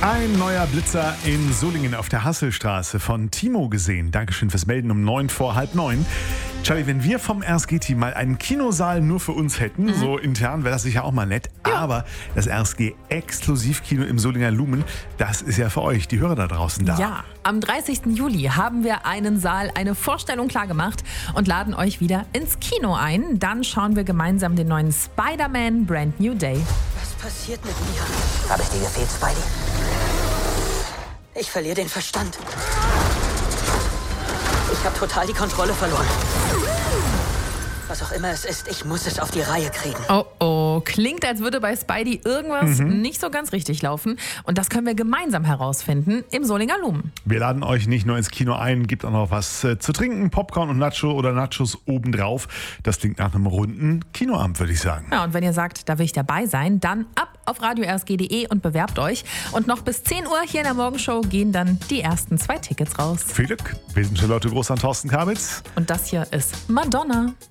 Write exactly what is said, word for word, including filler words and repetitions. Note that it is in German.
Ein neuer Blitzer in Solingen auf der Hasselstraße von Timo gesehen. Dankeschön fürs Melden um neun vor halb neun. Charlie, wenn wir vom R S G-Team mal einen Kinosaal nur für uns hätten, mhm. so intern, wäre das sicher auch mal nett. Ja. Aber das R S G-Exklusivkino im Solinger Lumen, das ist ja für euch, die Hörer da draußen da. Ja, am dreißigsten Juli haben wir einen Saal, eine Vorstellung klargemacht und laden euch wieder ins Kino ein. Dann schauen wir gemeinsam den neuen Spider-Man Brand New Day. Was passiert mit mir? Habe ich dir gefehlt, Spidey? Ich verliere den Verstand. Ich habe total die Kontrolle verloren. Was auch immer es ist, ich muss es auf die Reihe kriegen. Oh oh, klingt, als würde bei Spidey irgendwas mhm. nicht so ganz richtig laufen. Und das können wir gemeinsam herausfinden im Solinger Lumen. Wir laden euch nicht nur ins Kino ein, gibt auch noch was äh, zu trinken, Popcorn und Nacho oder Nachos obendrauf. Das klingt nach einem runden Kinoabend, würde ich sagen. Ja, und wenn ihr sagt, da will ich dabei sein, dann ab auf radio r s g punkt d e und bewerbt euch. Und noch bis zehn Uhr hier in der Morgenshow gehen dann die ersten zwei Tickets raus. Viel Glück. Wir sind Charlotte Groß an Thorsten Kabitz. Und das hier ist Madonna.